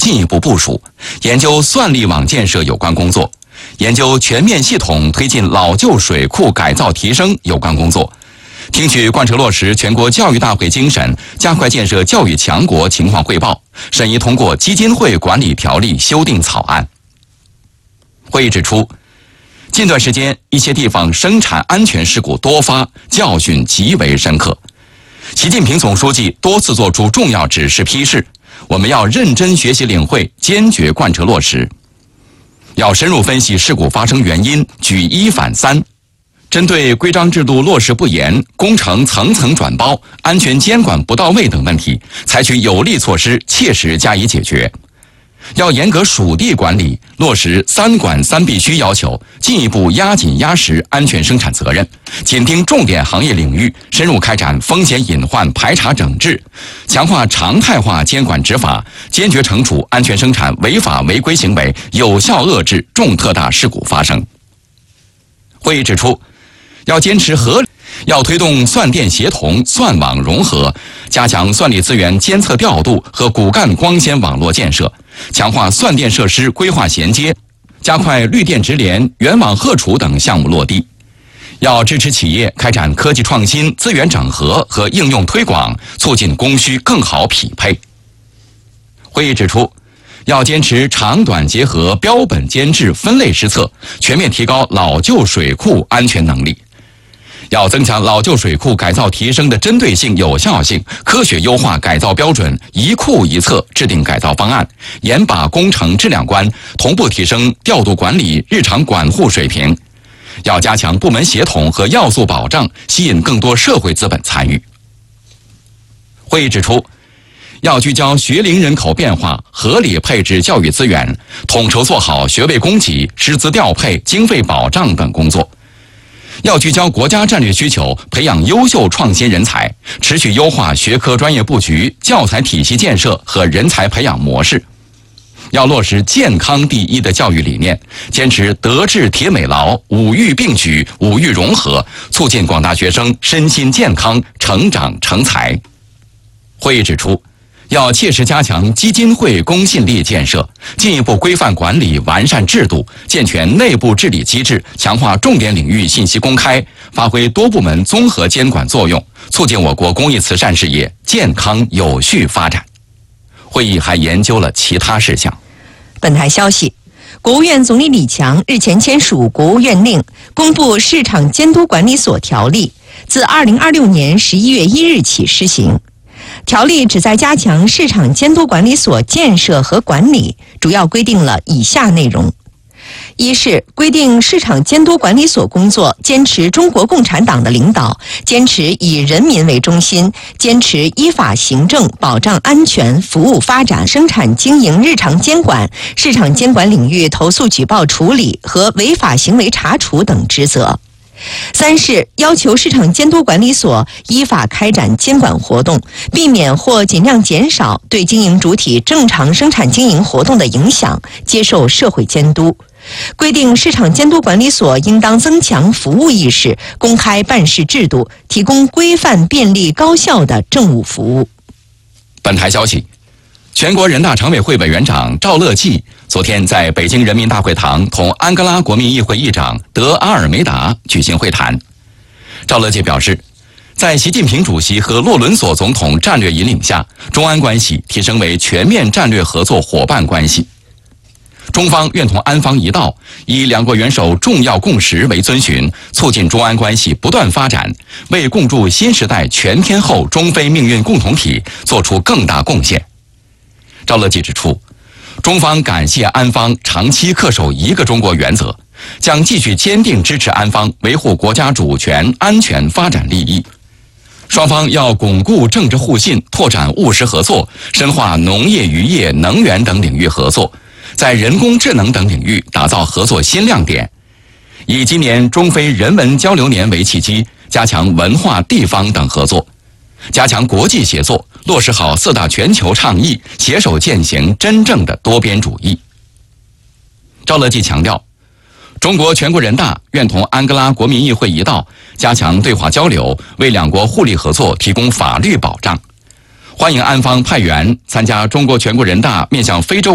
进一步部署，研究算力网建设有关工作，研究全面系统推进老旧水库改造提升有关工作，听取贯彻落实全国教育大会精神，加快建设教育强国情况汇报，审议通过基金会管理条例修订草案。会议指出，近段时间一些地方生产安全事故多发，教训极为深刻。习近平总书记多次作出重要指示批示，我们要认真学习领会，坚决贯彻落实。要深入分析事故发生原因，举一反三，针对规章制度落实不严、工程层层转包、安全监管不到位等问题，采取有力措施，切实加以解决。要严格属地管理，落实3管3必须要求，进一步压紧压实安全生产责任，紧盯重点行业领域，深入开展风险隐患排查整治，强化常态化监管执法，坚决惩处安全生产违法违规行为，有效遏制重特大事故发生。会议指出，要坚持合理，要推动算电协同、算网融合，加强算力资源监测调度和骨干光纤网络建设，强化算电设施规划衔接，加快绿电直联、远网荷储等项目落地。要支持企业开展科技创新、资源整合和应用推广，促进供需更好匹配。会议指出，要坚持长短结合、标本兼治、分类施策，全面提高老旧水库安全能力。要增强老旧水库改造提升的针对性、有效性，科学优化改造标准，一库一策制定改造方案，严把工程质量关，同步提升调度管理、日常管护水平。要加强部门协同和要素保障，吸引更多社会资本参与。会议指出，要聚焦学龄人口变化，合理配置教育资源，统筹做好学位供给、师资调配、经费保障等工作。要聚焦国家战略需求，培养优秀创新人才，持续优化学科专业布局、教材体系建设和人才培养模式。要落实健康第一的教育理念，坚持德智体美劳5育并举、5育融合，促进广大学生身心健康、成长成才。会议指出，要切实加强基金会公信力建设，进一步规范管理、完善制度，健全内部治理机制，强化重点领域信息公开，发挥多部门综合监管作用，促进我国公益慈善事业健康有序发展。会议还研究了其他事项。 本台消息，国务院总理李强日前签署国务院令，公布《市场监督管理所条例》，自2026年11月1日起施行。条例旨在加强市场监督管理所建设和管理，主要规定了以下内容：一是规定市场监督管理所工作坚持中国共产党的领导，坚持以人民为中心，坚持依法行政，保障安全、服务发展、生产经营日常监管、市场监管领域投诉举报处理和违法行为查处等职责。三是要求市场监督管理所依法开展监管活动，避免或尽量减少对经营主体正常生产经营活动的影响，接受社会监督。规定市场监督管理所应当增强服务意识，公开办事制度，提供规范、便利、高效的政务服务。 本台消息，全国人大常委会委员长赵乐际昨天在北京人民大会堂同安哥拉国民议会议长德阿尔梅达举行会谈。赵乐际表示，在习近平主席和洛伦索总统战略引领下，中安关系提升为全面战略合作伙伴关系。中方愿同安方一道，以两国元首重要共识为遵循，促进中安关系不断发展，为共筑新时代全天候中非命运共同体作出更大贡献。赵乐际指出，中方感谢安方长期恪守一个中国原则，将继续坚定支持安方维护国家主权、安全、发展利益。双方要巩固政治互信，拓展务实合作，深化农业、渔业、能源等领域合作，在人工智能等领域打造合作新亮点。以今年中非人文交流年为契机，加强文化、地方等合作，加强国际协作，落实好4大全球倡议，携手践行真正的多边主义。赵乐际强调，中国全国人大愿同安哥拉国民议会一道，加强对话交流，为两国互利合作提供法律保障。欢迎安方派员参加中国全国人大面向非洲